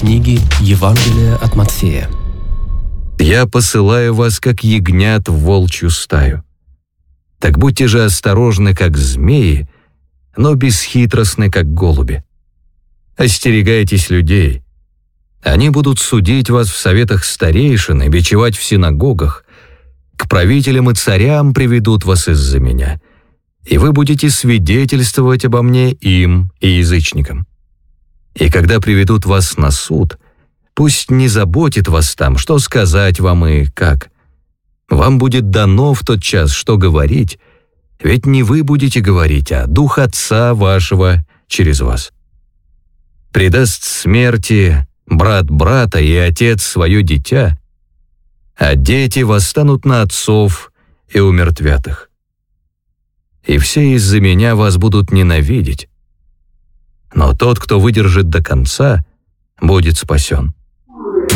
книги Евангелия от Матфея. «Я посылаю вас, как ягнят в волчью стаю. Так будьте же осторожны, как змеи, но бесхитростны, как голуби. Остерегайтесь людей. Они будут судить вас в советах старейшин и бичевать в синагогах. К правителям и царям приведут вас из-за меня, и вы будете свидетельствовать обо мне им и язычникам. И когда приведут вас на суд, пусть не заботит вас там, что сказать вам и как. Вам будет дано в тот час, что говорить, ведь не вы будете говорить, а Дух Отца вашего через вас. Предаст смерти брат брата и отец свое дитя, а дети восстанут на отцов и умертвят их. И все из-за меня вас будут ненавидеть. Но тот, кто выдержит до конца, будет спасен».